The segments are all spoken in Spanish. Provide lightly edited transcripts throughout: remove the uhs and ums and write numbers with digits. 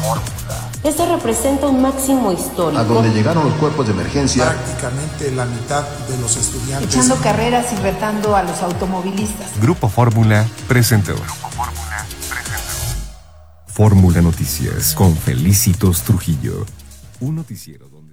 Esto representa un máximo histórico. A donde llegaron los cuerpos de emergencia. Prácticamente la mitad de los estudiantes. Echando carreras y retando a los automovilistas. Grupo Fórmula presentó. Fórmula Noticias con Felicitos Trujillo. Un noticiero donde...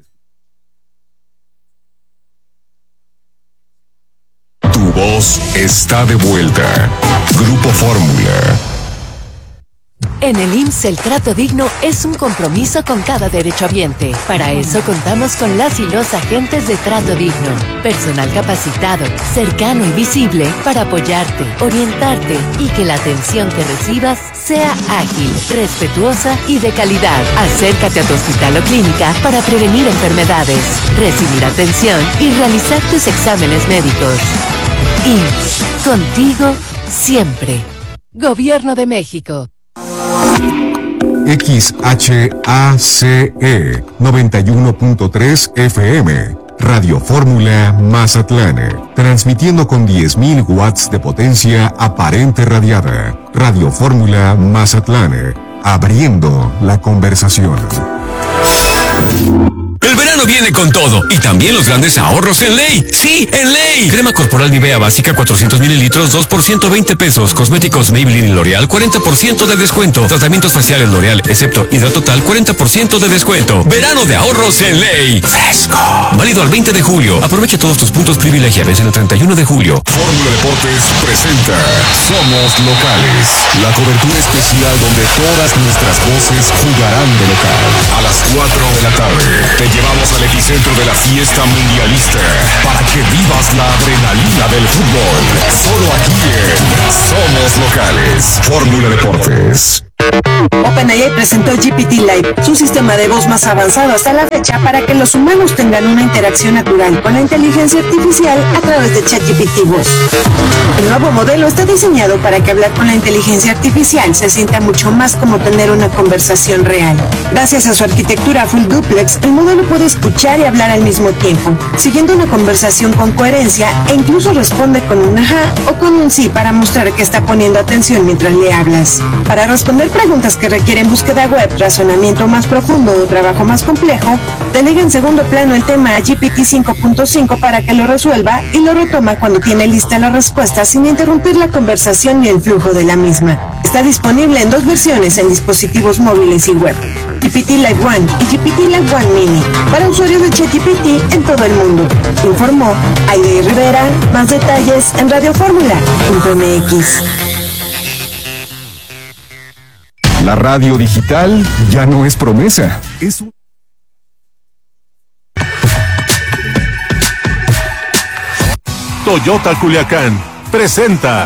Tu voz está de vuelta. Grupo Fórmula. En el IMSS el trato digno es un compromiso con cada derechohabiente. Para eso contamos con las y los agentes de trato digno. Personal capacitado, cercano y visible para apoyarte, orientarte y que la atención que recibas sea ágil, respetuosa y de calidad. Acércate a tu hospital o clínica para prevenir enfermedades, recibir atención y realizar tus exámenes médicos. IMSS, contigo siempre. Gobierno de México. XHACE 91.3 FM, Radio Fórmula Mazatlán, transmitiendo con 10.000 watts de potencia aparente radiada. Radio Fórmula Mazatlán, abriendo la conversación. El verano viene con todo y también los grandes ahorros en Ley. ¡Sí, en Ley! Crema corporal Nivea básica 400 mililitros, 2 por 120 pesos. Cosméticos Maybelline y L'Oreal, 40% de descuento. Tratamientos faciales L'Oreal, excepto Hidratotal, 40% de descuento. Verano de ahorros en Ley. ¡Fresco! Válido al 20 de julio. Aprovecha todos tus puntos privilegiados en el 31 de julio. Fórmula Deportes presenta Somos Locales. La cobertura especial donde todas nuestras voces jugarán de local. A las 4 de la tarde. Te llevamos al epicentro de la fiesta mundialista para que vivas la adrenalina del fútbol. Solo aquí en Somos Locales. Fórmula Deportes. OpenAI presentó GPT Live, su sistema de voz más avanzado hasta la fecha para que los humanos tengan una interacción natural con la inteligencia artificial a través de ChatGPT Voz. El nuevo modelo está diseñado para que hablar con la inteligencia artificial se sienta mucho más como tener una conversación real. Gracias a su arquitectura full duplex, el modelo puede escuchar y hablar al mismo tiempo, siguiendo una conversación con coherencia e incluso responde con un ajá o con un sí para mostrar que está poniendo atención mientras le hablas. Para responder preguntas que requieren búsqueda web, razonamiento más profundo o trabajo más complejo, delega en segundo plano el tema a GPT 5.5 para que lo resuelva y lo retoma cuando tiene lista la respuesta sin interrumpir la conversación ni el flujo de la misma. Está disponible en 2 versiones en dispositivos móviles y web, GPT Live One y GPT Live One Mini, para usuarios de ChatGPT en todo el mundo. Informó Aide Rivera. Más detalles en radioformula.mx. La radio digital ya no es promesa, es un... Toyota Culiacán presenta.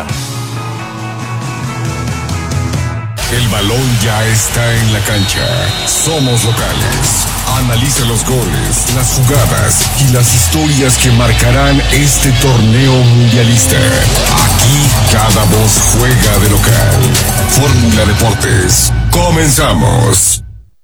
El balón ya está en la cancha. Somos Locales. Analiza los goles, las jugadas y las historias que marcarán este torneo mundialista. Aquí cada voz juega de local. Fórmula Deportes. Comenzamos.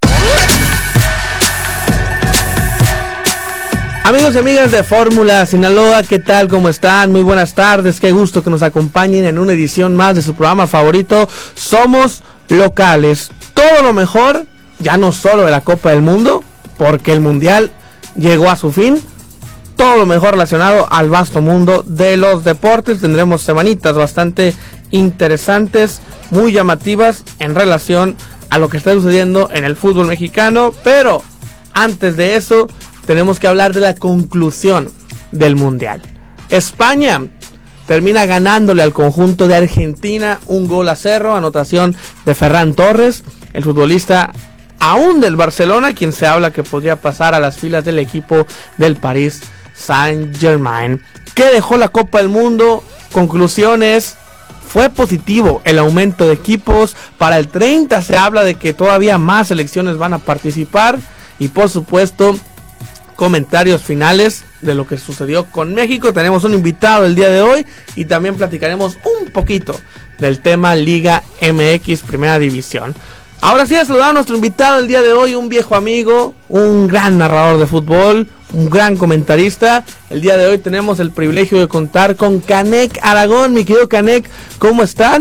Amigos y amigas de Fórmula Sinaloa, ¿qué tal? ¿Cómo están? Muy buenas tardes, qué gusto que nos acompañen en una edición más de su programa favorito, Somos Locales. Todo lo mejor, ya no solo de la Copa del Mundo, porque el Mundial llegó a su fin, todo lo mejor relacionado al vasto mundo de los deportes. Tendremos semanitas bastante interesantes, muy llamativas en relación a lo que está sucediendo en el fútbol mexicano, pero antes de eso tenemos que hablar de la conclusión del Mundial. España termina ganándole al conjunto de Argentina 1-0, anotación de Ferran Torres, el futbolista aún del Barcelona, quien se habla que podría pasar a las filas del equipo del Paris Saint-Germain. ¿Qué dejó la Copa del Mundo? Conclusiones: fue positivo el aumento de equipos. Para el 30 se habla de que todavía más selecciones van a participar. Y por supuesto, comentarios finales de lo que sucedió con México. Tenemos un invitado el día de hoy y también platicaremos un poquito del tema Liga MX Primera División. Ahora sí, a saludar a nuestro invitado el día de hoy, un viejo amigo, un gran narrador de fútbol, un gran comentarista. El día de hoy tenemos el privilegio de contar con Canek Aragón. Mi querido Canek, ¿cómo están?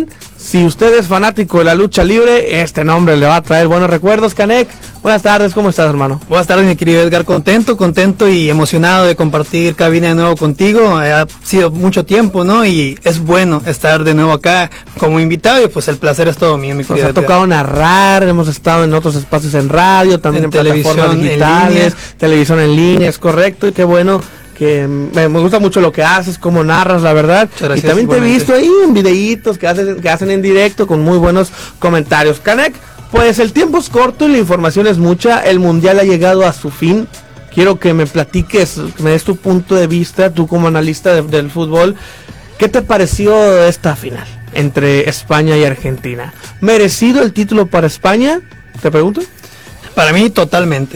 Si usted es fanático de la lucha libre, este nombre le va a traer buenos recuerdos. Canek, buenas tardes, ¿cómo estás, hermano? Buenas tardes, mi querido Edgar, contento y emocionado de compartir cabina de nuevo contigo. Ha sido mucho tiempo, ¿no? Y es bueno estar de nuevo acá como invitado y pues el placer es todo mío, mi querido Edgar. Nos ha tocado narrar, hemos estado en otros espacios en radio, también en plataformas digitales, televisión en línea, es correcto, y qué bueno. Que me gusta mucho lo que haces, cómo narras, la verdad. Gracias, y también te he visto ahí en videitos que hacen en directo con muy buenos comentarios. Canek, pues el tiempo es corto y la información es mucha. El mundial ha llegado a su fin. Quiero que me platiques, que me des tu punto de vista, tú como analista del fútbol. ¿Qué te pareció esta final entre España y Argentina? ¿Merecido el título para España? ¿Te pregunto? Para mí totalmente.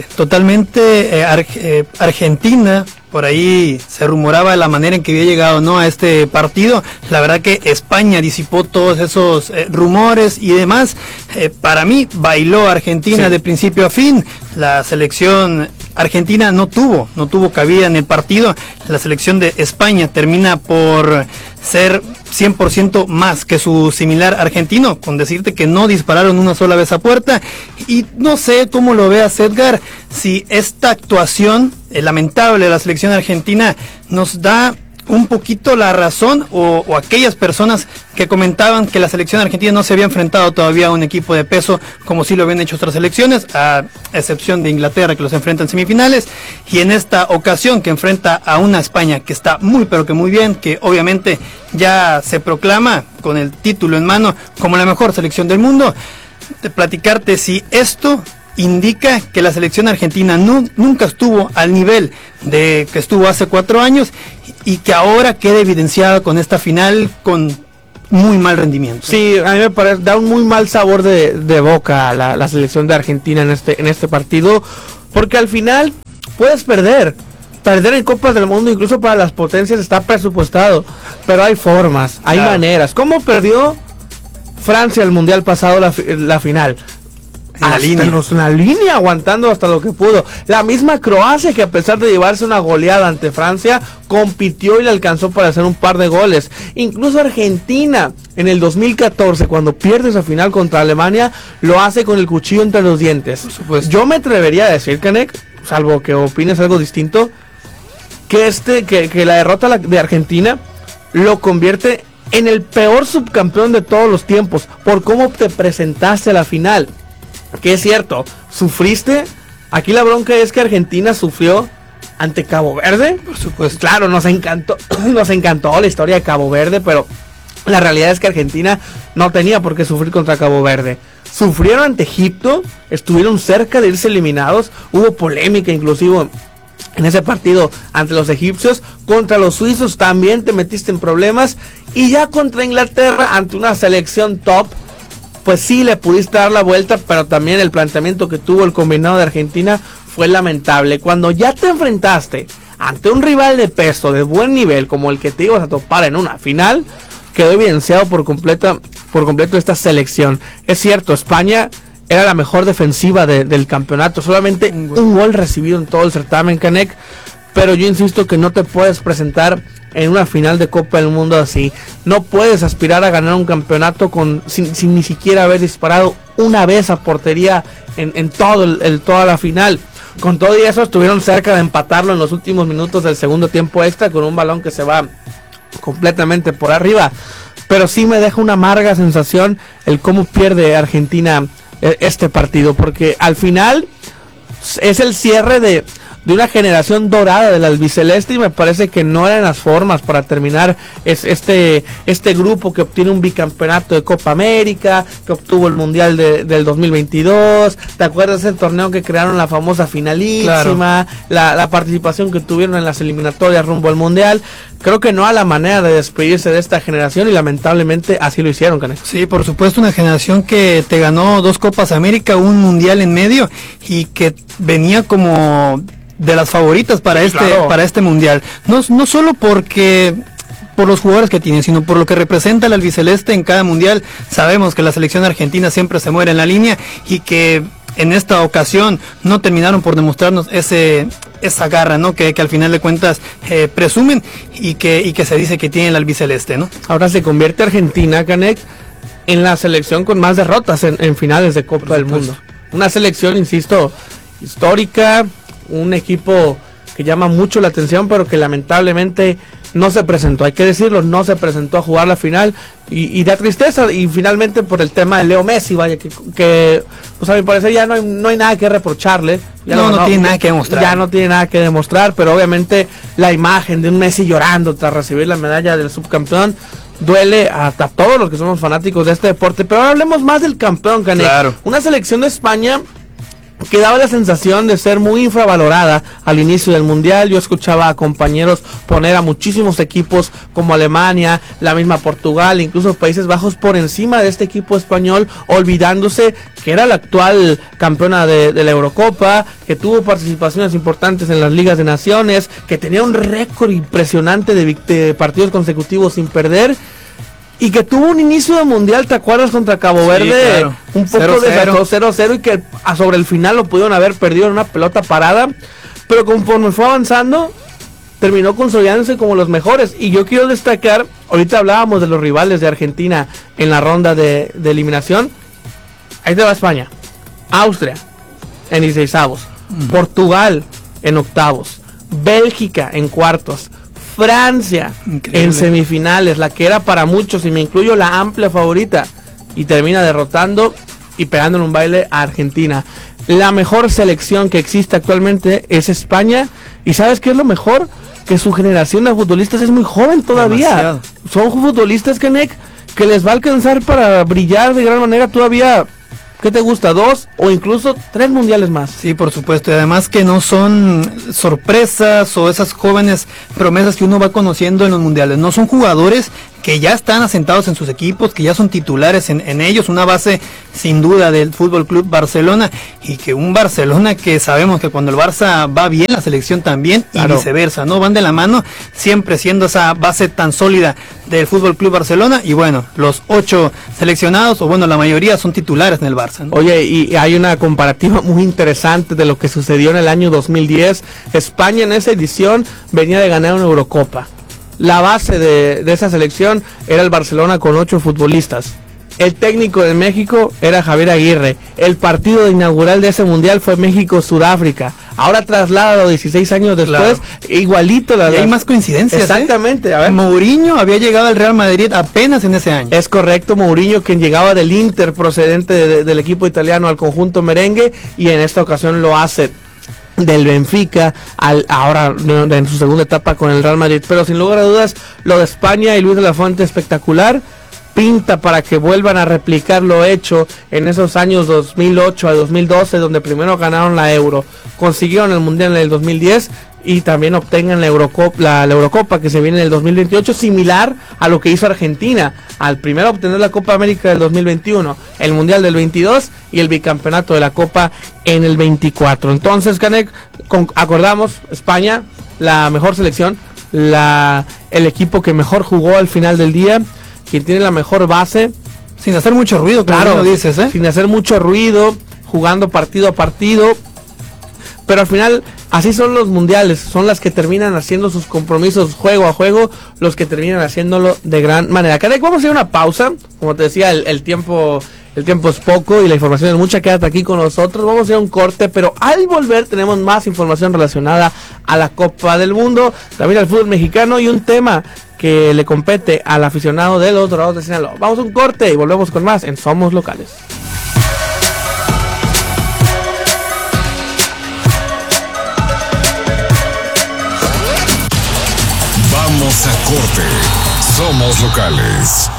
Argentina, por ahí se rumoraba de la manera en que había llegado, ¿no?, a este partido. La verdad que España disipó todos esos rumores y demás. Para mí bailó Argentina de principio a fin. La selección argentina no tuvo cabida en el partido. La selección de España termina por ser 100% más que su similar argentino, con decirte que no dispararon una sola vez a puerta. Y no sé cómo lo veas, Edgar, si esta actuación lamentable de la selección argentina nos da un poquito la razón o aquellas personas que comentaban que la selección argentina no se había enfrentado todavía a un equipo de peso como sí lo habían hecho otras selecciones, a excepción de Inglaterra, que los enfrenta en semifinales, y en esta ocasión que enfrenta a una España que está muy pero que muy bien, que obviamente ya se proclama con el título en mano como la mejor selección del mundo. De platicarte si esto indica que la selección argentina nunca estuvo al nivel de que estuvo hace 4 años y que ahora queda evidenciada con esta final con muy mal rendimiento. Sí, a mí me parece, da un muy mal sabor de boca la selección de Argentina en este partido, porque al final puedes perder en Copas del Mundo, incluso para las potencias está presupuestado, pero hay formas, hay maneras. ¿Cómo perdió Francia el Mundial pasado la final? En la línea, aguantando hasta lo que pudo. La misma Croacia, que a pesar de llevarse una goleada ante Francia, compitió y le alcanzó para hacer un par de goles. Incluso Argentina, en el 2014, cuando pierde esa final contra Alemania, lo hace con el cuchillo entre los dientes. Yo me atrevería a decir, Canek, salvo que opines algo distinto, que la derrota de Argentina lo convierte en el peor subcampeón de todos los tiempos, por cómo te presentaste a la final. Que es cierto, sufriste. Aquí la bronca es que Argentina sufrió ante Cabo Verde. Por supuesto. Claro, nos encantó la historia de Cabo Verde, pero la realidad es que Argentina no tenía por qué sufrir contra Cabo Verde. Sufrieron ante Egipto, estuvieron cerca de irse eliminados, hubo polémica inclusive en ese partido ante los egipcios. Contra los suizos también te metiste en problemas, y ya contra Inglaterra, ante una selección top, pues sí le pudiste dar la vuelta, pero también el planteamiento que tuvo el combinado de Argentina fue lamentable. Cuando ya te enfrentaste ante un rival de peso, de buen nivel, como el que te ibas a topar en una final, quedó evidenciado por completo esta selección. Es cierto, España era la mejor defensiva del campeonato, solamente un gol recibido en todo el certamen, Canek, pero yo insisto que no te puedes presentar en una final de Copa del Mundo así. No puedes aspirar a ganar un campeonato sin ni siquiera haber disparado una vez a portería en toda la final. Con todo y eso estuvieron cerca de empatarlo en los últimos minutos del segundo tiempo extra, con un balón que se va completamente por arriba. Pero sí me deja una amarga sensación el cómo pierde Argentina este partido, porque al final es el cierre de una generación dorada del albiceleste, y me parece que no eran las formas para terminar este grupo que obtiene un bicampeonato de Copa América, que obtuvo el Mundial del 2022. ¿Te acuerdas del torneo que crearon, la famosa finalísima? Claro. La participación que tuvieron en las eliminatorias rumbo al Mundial. Creo que no a la manera de despedirse de esta generación, y lamentablemente así lo hicieron, Canek. Sí, por supuesto, una generación que te ganó 2 Copas América, un Mundial en medio, y que venía como de las favoritas para este Mundial. No solo por los jugadores que tienen, sino por lo que representa el albiceleste en cada Mundial. Sabemos que la selección argentina siempre se muere en la línea, y que en esta ocasión no terminaron por demostrarnos esa garra, ¿no? Que al final de cuentas presumen y que se dice que tiene el albiceleste, ¿no? Ahora se convierte Argentina, Canek, en la selección con más derrotas en finales de Copa del Mundo. Una selección, insisto, histórica, un equipo que llama mucho la atención, pero que lamentablemente no se presentó, hay que decirlo, no se presentó a jugar la final y da tristeza, y finalmente por el tema de Leo Messi, vaya, que pues a mi parecer ya no hay nada que reprocharle. No tiene nada que demostrar. Ya no tiene nada que demostrar, pero obviamente la imagen de un Messi llorando tras recibir la medalla del subcampeón duele a todos los que somos fanáticos de este deporte. Pero ahora hablemos más del campeón, Canek. Claro. Una selección de España que daba la sensación de ser muy infravalorada al inicio del Mundial. Yo escuchaba a compañeros poner a muchísimos equipos como Alemania, la misma Portugal, incluso Países Bajos por encima de este equipo español, olvidándose que era la actual campeona de la Eurocopa, que tuvo participaciones importantes en las Ligas de Naciones, que tenía un récord impresionante de partidos consecutivos sin perder, y que tuvo un inicio de Mundial, ¿te acuerdas? Contra Cabo Verde, claro. Un poco desató 0-0 y que sobre el final lo pudieron haber perdido en una pelota parada, pero conforme fue avanzando, terminó consolidándose como los mejores. Y yo quiero destacar, ahorita hablábamos de los rivales de Argentina en la ronda de eliminación. Ahí te va España, Austria en 16avos, Portugal en octavos, Bélgica en cuartos, Francia en semifinales, la que era para muchos, y me incluyo, la amplia favorita, y termina derrotando y pegándole un baile a Argentina. La mejor selección que existe actualmente es España, y ¿sabes qué es lo mejor? Que su generación de futbolistas es muy joven todavía. Demasiado. Son futbolistas, Canek, que les va a alcanzar para brillar de gran manera todavía. ¿Qué te gusta? 2 o incluso 3 mundiales más. Sí, por supuesto, y además que no son sorpresas o esas jóvenes promesas que uno va conociendo en los mundiales, no son jugadores que ya están asentados en sus equipos, que ya son titulares en ellos, una base sin duda del Fútbol Club Barcelona, y que un Barcelona que sabemos que cuando el Barça va bien, la selección también, claro, y viceversa, ¿no? Van de la mano, siempre siendo esa base tan sólida del Fútbol Club Barcelona, y bueno, los 8 seleccionados, o bueno, la mayoría son titulares en el Barça, ¿no? Oye, y hay una comparativa muy interesante de lo que sucedió en el año 2010. España en esa edición venía de ganar una Eurocopa. La base de esa selección era el Barcelona con 8 futbolistas. El técnico de México era Javier Aguirre. El partido inaugural de ese mundial fue México-Sudáfrica. Ahora trasladado 16 años después, claro, igualito. Y hay más coincidencias. Exactamente. A ver. Mourinho había llegado al Real Madrid apenas en ese año. Es correcto, Mourinho, quien llegaba del Inter, procedente del equipo italiano al conjunto merengue, y en esta ocasión lo hace del Benfica, ahora en su segunda etapa con el Real Madrid. Pero sin lugar a dudas, lo de España y Luis de la Fuente espectacular, pinta para que vuelvan a replicar lo hecho en esos años 2008 a 2012, donde primero ganaron la Euro, consiguieron el Mundial en el 2010 y también obtengan la Eurocopa que se viene en el 2028, similar a lo que hizo Argentina al primero obtener la Copa América del 2021, el Mundial del 22 y el bicampeonato de la Copa en el 24. Entonces, Canek, acordamos, España, la mejor selección, el equipo que mejor jugó al final del día, quien tiene la mejor base, sin hacer mucho ruido, claro, lo dices, sin hacer mucho ruido, jugando partido a partido. Pero al final, así son los mundiales, son las que terminan haciendo sus compromisos juego a juego, los que terminan haciéndolo de gran manera. Canek, vamos a hacer una pausa, como te decía, el tiempo es poco y la información es mucha, quédate aquí con nosotros, vamos a hacer un corte, pero al volver tenemos más información relacionada a la Copa del Mundo, también al fútbol mexicano y un tema que le compete al aficionado de los Dorados de Sinaloa. Vamos a un corte y volvemos con más en Somos Locales. Vamos a corte. Somos Locales.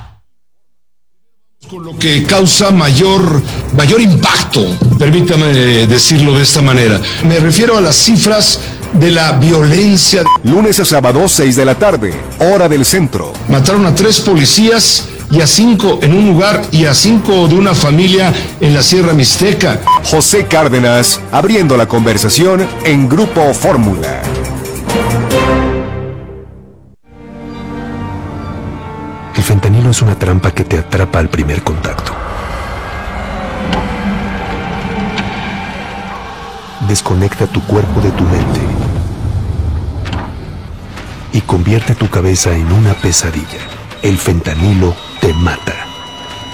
Con lo que causa mayor impacto, permítame decirlo de esta manera. Me refiero a las cifras de la violencia. Lunes a sábado, 6 de la tarde, hora del centro. Mataron a 3 policías y a 5 en un lugar y a 5 de una familia en la Sierra Mixteca. José Cárdenas, abriendo la conversación en Grupo Fórmula. El fentanilo es una trampa que te atrapa al primer contacto. Desconecta tu cuerpo de tu mente y convierte tu cabeza en una pesadilla. El fentanilo te mata.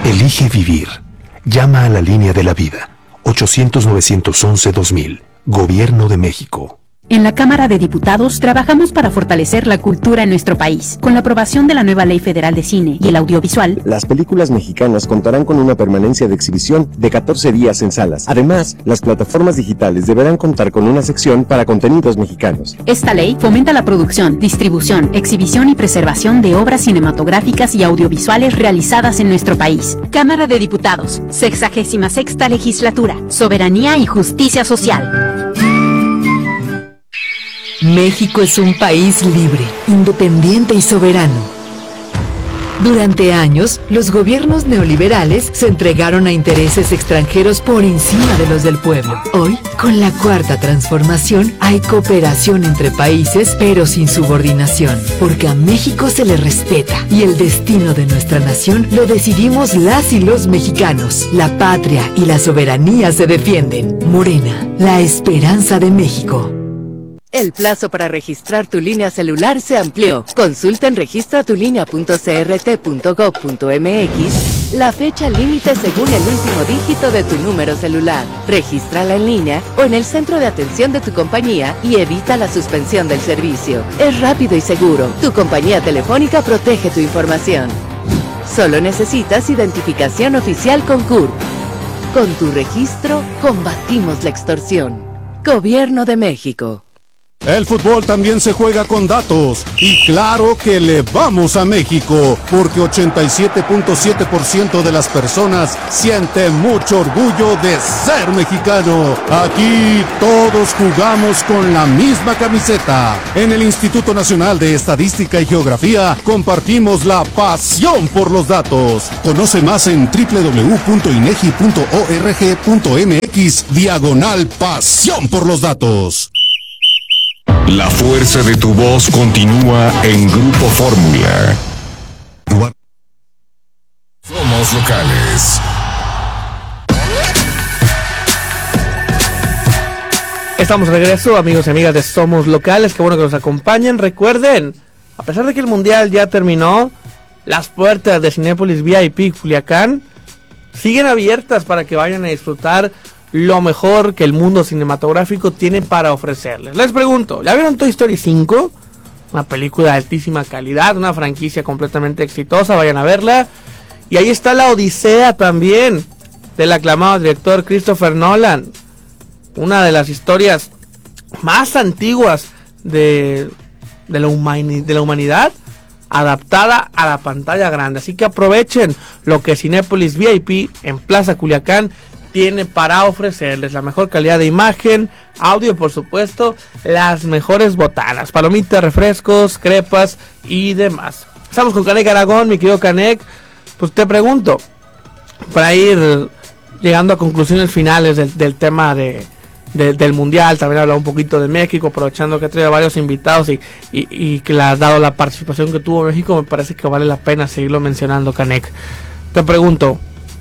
Elige vivir. Llama a la línea de la vida. 800-911-2000. Gobierno de México. En la Cámara de Diputados trabajamos para fortalecer la cultura en nuestro país. Con la aprobación de la nueva Ley Federal de Cine y el Audiovisual, las películas mexicanas contarán con una permanencia de exhibición de 14 días en salas. Además, las plataformas digitales deberán contar con una sección para contenidos mexicanos. Esta ley fomenta la producción, distribución, exhibición y preservación de obras cinematográficas y audiovisuales realizadas en nuestro país. Cámara de Diputados, 66ª Legislatura, Soberanía y Justicia Social. México es un país libre, independiente y soberano. Durante años, los gobiernos neoliberales se entregaron a intereses extranjeros por encima de los del pueblo. Hoy, con la Cuarta Transformación, hay cooperación entre países, pero sin subordinación, porque a México se le respeta y el destino de nuestra nación lo decidimos las y los mexicanos. La patria y la soberanía se defienden. Morena, la esperanza de México. El plazo para registrar tu línea celular se amplió. Consulta en registratulínea.crt.gov.mx la fecha límite según el último dígito de tu número celular. Regístrala en línea o en el centro de atención de tu compañía y evita la suspensión del servicio. Es rápido y seguro. Tu compañía telefónica protege tu información. Solo necesitas identificación oficial con CURP. Con tu registro, combatimos la extorsión. Gobierno de México. El fútbol también se juega con datos y claro que le vamos a México porque 87.7% de las personas sienten mucho orgullo de ser mexicano. Aquí todos jugamos con la misma camiseta. En el Instituto Nacional de Estadística y Geografía compartimos la pasión por los datos. Conoce más en www.inegi.org.mx/pasión por los datos. La fuerza de tu voz continúa en Grupo Fórmula. Somos locales. Estamos de regreso, amigos y amigas de Somos Locales. Qué bueno que nos acompañen. Recuerden, a pesar de que el Mundial ya terminó, las puertas de Cinépolis VIP Culiacán siguen abiertas para que vayan a disfrutar lo mejor que el mundo cinematográfico tiene para ofrecerles. Les pregunto, ¿ya vieron Toy Story 5? Una película de altísima calidad, una franquicia completamente exitosa, vayan a verla. Y ahí está La Odisea también, del aclamado director Christopher Nolan. Una de las historias más antiguas de la humanidad, adaptada a la pantalla grande. Así que aprovechen lo que Cinépolis VIP en Plaza Culiacán tiene para ofrecerles: la mejor calidad de imagen, audio, por supuesto, las mejores botanas, palomitas, refrescos, crepas y demás. Estamos con Canek Aragón, mi querido Canek. Pues te pregunto, para ir llegando a conclusiones finales del tema del Mundial, también hablar un poquito de México, aprovechando que he traído varios invitados y que le has dado la participación que tuvo México, me parece que vale la pena seguirlo mencionando, Canek. Te pregunto,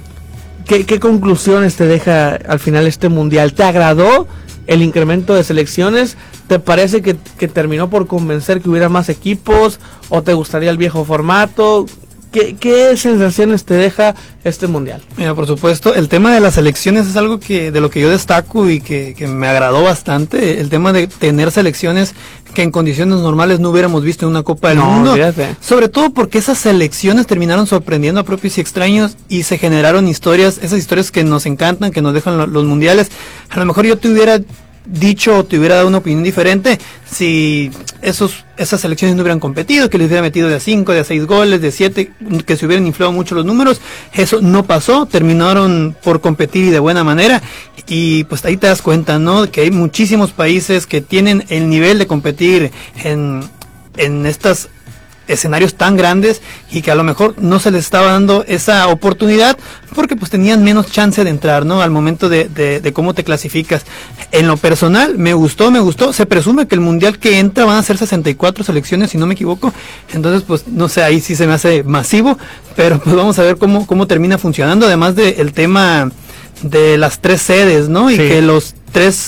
¿qué conclusiones te deja al final este Mundial? ¿Te agradó el incremento de selecciones? ¿Te parece que terminó por convencer que hubiera más equipos? ¿O te gustaría el viejo formato? ¿Qué sensaciones te deja este Mundial? Mira, por supuesto, el tema de las selecciones es algo de lo que yo destaco y que me agradó bastante. El tema de tener selecciones que en condiciones normales no hubiéramos visto en una Copa del Mundo. Fíjate. Sobre todo porque esas selecciones terminaron sorprendiendo a propios y extraños y se generaron esas historias que nos encantan, que nos dejan los mundiales. A lo mejor yo te hubiera dicho o te hubiera dado una opinión diferente si esas selecciones no hubieran competido, que les hubiera metido de a 5, de a 6 goles, de 7, que se hubieran inflado mucho los números. Eso no pasó, terminaron por competir y de buena manera, y pues ahí te das cuenta, ¿no?, que hay muchísimos países que tienen el nivel de competir en estos escenarios tan grandes y que a lo mejor no se les estaba dando esa oportunidad porque pues tenían menos chance de entrar, ¿no?, al momento de cómo te clasificas. En lo personal me gustó, se presume que el mundial que entra van a ser 64 selecciones si no me equivoco, entonces pues no sé, ahí sí se me hace masivo, pero pues vamos a ver cómo termina funcionando, además del tema de las 3 sedes, ¿no?, y sí, que los 3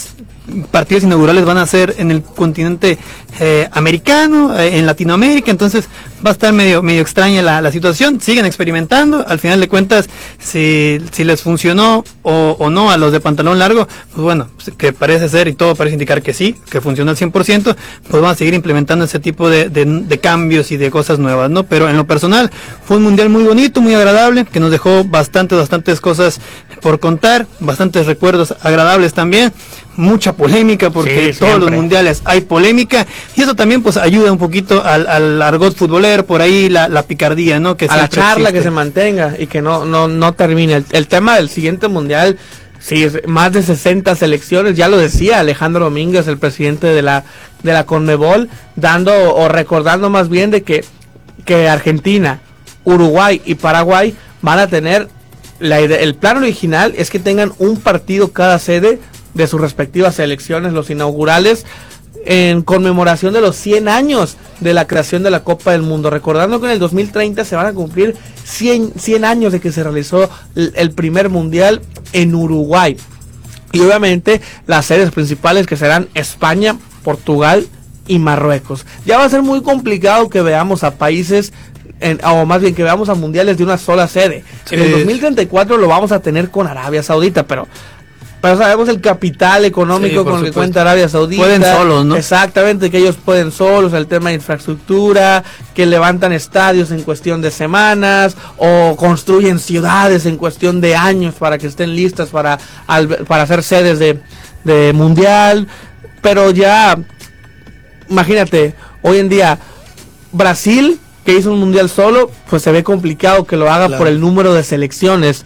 partidos inaugurales van a ser en el continente americano, en Latinoamérica, entonces va a estar medio extraña la situación. Siguen experimentando, al final de cuentas si les funcionó o no a los de pantalón largo, pues bueno, que parece ser y todo parece indicar que sí, que funcionó al 100%, pues van a seguir implementando ese tipo de cambios y de cosas nuevas, ¿no? Pero en lo personal fue un mundial muy bonito, muy agradable, que nos dejó bastantes cosas por contar, bastantes recuerdos agradables también, mucha polémica, porque todos los mundiales hay polémica, y eso también pues ayuda un poquito al argot futbolero, por ahí la picardía, ¿no? Que a la charla existe, que se mantenga y que no termine. El tema del siguiente mundial, sí, más de 60 selecciones, ya lo decía Alejandro Domínguez, el presidente de la CONMEBOL, dando o recordando más bien de que Argentina, Uruguay y Paraguay van a tener el plan original es que tengan un partido cada sede de sus respectivas selecciones, los inaugurales, en conmemoración de los 100 años de la creación de la Copa del Mundo. Recordando que en el 2030 se van a cumplir 100 años de que se realizó el primer mundial en Uruguay. Y obviamente las sedes principales que serán España, Portugal y Marruecos. Ya va a ser muy complicado que veamos a países, o más bien que veamos a mundiales de una sola sede. Sí. En el 2034 lo vamos a tener con Arabia Saudita, pero sabemos el capital económico con el que cuenta Arabia Saudita. Pueden solos, ¿no? Exactamente, que ellos pueden solos, el tema de infraestructura, que levantan estadios en cuestión de semanas, o construyen ciudades en cuestión de años para que estén listas para hacer sedes de mundial. Pero ya, imagínate, hoy en día, Brasil, que hizo un mundial solo, pues se ve complicado que lo haga por el número de selecciones.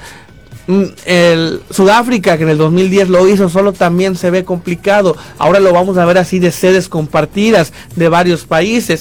El Sudáfrica, que en el 2010 lo hizo solo, también se ve complicado. Ahora lo vamos a ver así, de sedes compartidas de varios países.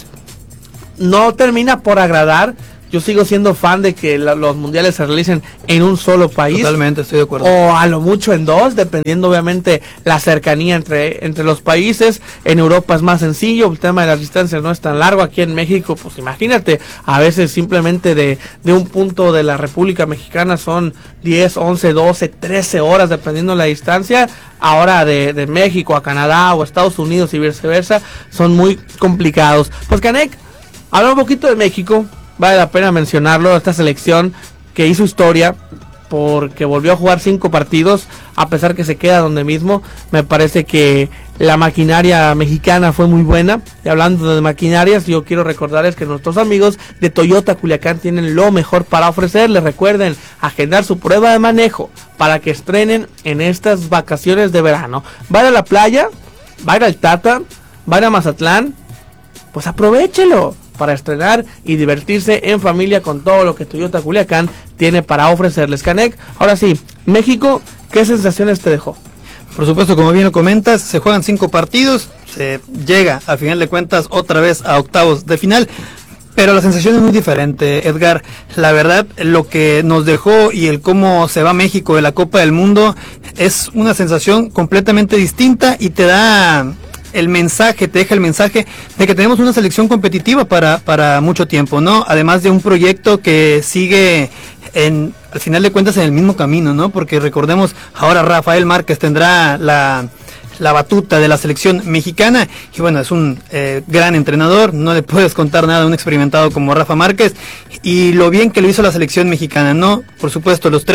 No termina por agradar. Yo sigo siendo fan de que los mundiales se realicen en un solo país. Totalmente, estoy de acuerdo. O a lo mucho en dos, dependiendo obviamente la cercanía entre los países. En Europa es más sencillo, el tema de las distancias no es tan largo. Aquí en México, pues imagínate, a veces simplemente de un punto de la República Mexicana son 10, 11, 12, 13 horas, dependiendo de la distancia. Ahora de México a Canadá o Estados Unidos y viceversa, son muy complicados. Pues Canek, habla un poquito de México. Vale la pena mencionarlo, esta selección que hizo historia porque volvió a jugar 5 partidos, a pesar que se queda donde mismo. Me parece que la maquinaria mexicana fue muy buena. Y hablando de maquinarias, yo quiero recordarles que nuestros amigos de Toyota Culiacán tienen lo mejor para ofrecerles. Recuerden agendar su prueba de manejo para que estrenen en estas vacaciones de verano. Va a ir a la playa, va a ir al Tata, va a ir a Mazatlán, pues aprovéchelo para estrenar y divertirse en familia con todo lo que Toyota Culiacán tiene para ofrecerles. Canek, ahora sí, México, ¿qué sensaciones te dejó? Por supuesto, como bien lo comentas, se juegan 5 partidos, se llega a final de cuentas otra vez a octavos de final, pero la sensación es muy diferente, Edgar. La verdad, lo que nos dejó y el cómo se va México de la Copa del Mundo es una sensación completamente distinta y te da el mensaje, te deja el mensaje de que tenemos una selección competitiva para mucho tiempo, ¿no? Además de un proyecto que sigue al final de cuentas en el mismo camino, ¿no? Porque recordemos, ahora Rafael Márquez tendrá la batuta de la selección mexicana, y bueno, es un gran entrenador, no le puedes contar nada a un experimentado como Rafa Márquez, y lo bien que lo hizo la selección mexicana, ¿no? Por supuesto, los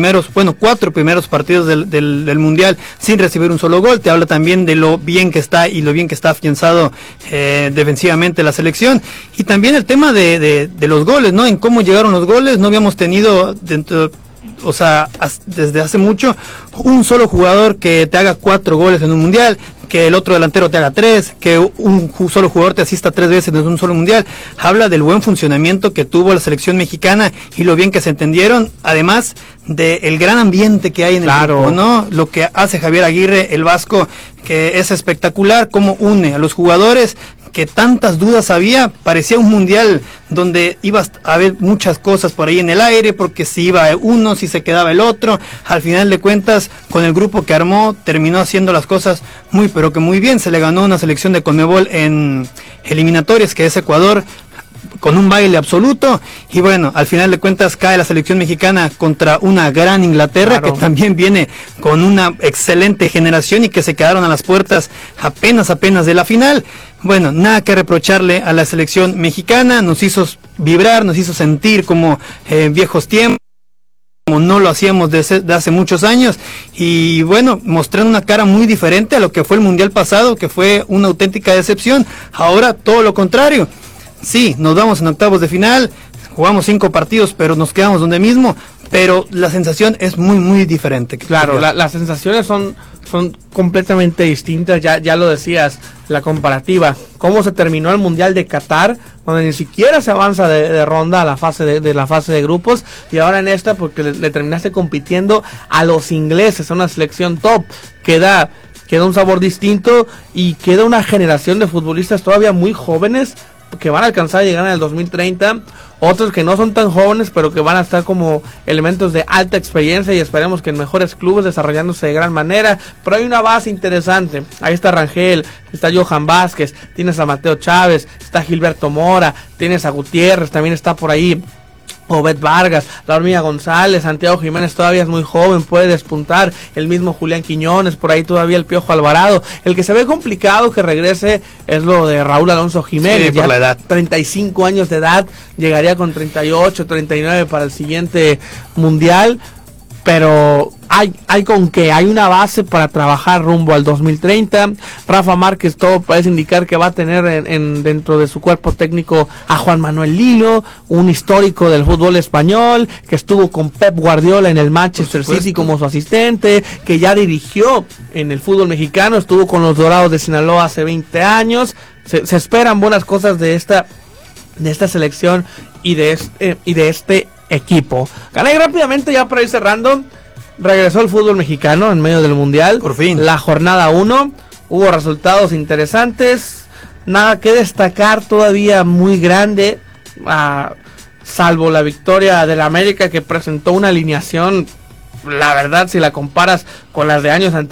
4 primeros partidos del Mundial sin recibir un solo gol, te habla también de lo bien que está y lo bien que está afianzado defensivamente la selección, y también el tema de los goles, ¿no? En cómo llegaron los goles, no habíamos tenido desde hace mucho un solo jugador que te haga 4 goles en un mundial, que el otro delantero te haga 3, que un solo jugador te asista 3 veces en un solo mundial. Habla del buen funcionamiento que tuvo la selección mexicana y lo bien que se entendieron, además del gran ambiente que hay en el equipo, ¿no? Lo que hace Javier Aguirre, el vasco, que es espectacular, cómo une a los jugadores, que tantas dudas había. Parecía un mundial donde ibas a ver muchas cosas por ahí en el aire, porque si iba uno, si se quedaba el otro. Al final de cuentas, con el grupo que armó, terminó haciendo las cosas muy, pero que muy bien. Se le ganó una selección de CONMEBOL en eliminatorias, que es Ecuador, con un baile absoluto, y bueno, al final de cuentas cae la selección mexicana contra una gran Inglaterra, que también viene con una excelente generación y que se quedaron a las puertas apenas de la final. Bueno, nada que reprocharle a la selección mexicana, nos hizo vibrar, nos hizo sentir como viejos tiempos, como no lo hacíamos de hace muchos años, y bueno, mostrando una cara muy diferente a lo que fue el Mundial pasado, que fue una auténtica decepción. Ahora todo lo contrario, sí, nos vamos en octavos de final, jugamos 5 partidos, pero nos quedamos donde mismo, pero la sensación es muy diferente. Claro, las sensaciones son completamente distintas, ya lo decías, la comparativa, cómo se terminó el Mundial de Qatar, donde ni siquiera se avanza de ronda a la fase de grupos, y ahora en esta, porque le terminaste compitiendo a los ingleses, a una selección top, queda un sabor distinto, y queda una generación de futbolistas todavía muy jóvenes, que van a alcanzar a llegar en el 2030, otros que no son tan jóvenes, pero que van a estar como elementos de alta experiencia, y esperemos que en mejores clubes, desarrollándose de gran manera. Pero hay una base interesante, ahí está Rangel, está Johan Vázquez, tienes a Mateo Chávez, está Gilberto Mora, tienes a Gutiérrez, también está por ahí Obed Vargas, la Hormiga González, Santiago Jiménez todavía es muy joven, puede despuntar, el mismo Julián Quiñones, por ahí todavía el Piojo Alvarado. El que se ve complicado que regrese es lo de Raúl Alonso Jiménez, sí, por la edad. 35 años de edad, llegaría con 38, 39 para el siguiente Mundial, pero hay con qué, hay una base para trabajar rumbo al 2030. Rafa Márquez, todo parece indicar que va a tener dentro de su cuerpo técnico a Juan Manuel Lino, un histórico del fútbol español, que estuvo con Pep Guardiola en el Manchester City como su asistente, que ya dirigió en el fútbol mexicano, estuvo con los Dorados de Sinaloa hace 20 años. Se esperan buenas cosas de esta selección y de este equipo. Gané rápidamente, ya para ir cerrando. Regresó el fútbol mexicano en medio del Mundial. Por fin. La jornada 1. Hubo resultados interesantes. Nada que destacar todavía muy grande. Salvo la victoria del América, que presentó una alineación, la verdad, si la comparas con las de años